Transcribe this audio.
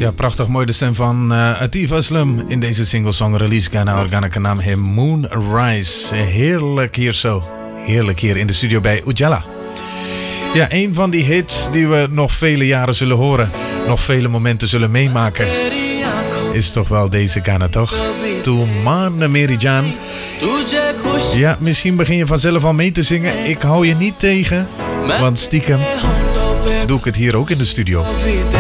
Ja, prachtig mooi de stem van Atif Aslam in deze single-song release Ghana Organa naam hem Moonrise. Heerlijk hier zo. Heerlijk hier in de studio bij Ujala. Ja, een van die hits die we nog vele jaren zullen horen. Nog vele momenten zullen meemaken. Is toch wel deze Ghana, toch? Toumane Meri Jan. Ja, misschien begin je vanzelf al mee te zingen. Ik hou je niet tegen. Want stiekem doe ik het hier ook in de studio.